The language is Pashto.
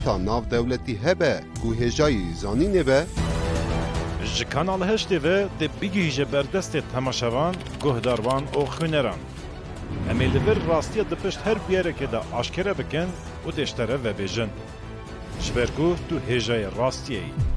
تا ناو دولتی هبه کو هجایی زانینه به ji Kanal Heştê ve de bigihîje berdestê temaşevan, guhdarvan û xwîneran. Em ê li vir rastiya di pişt her bûyerekê de aşkere bikin û deştere vebêjin. Ji ber ku tu hêjayê rastiyê yî.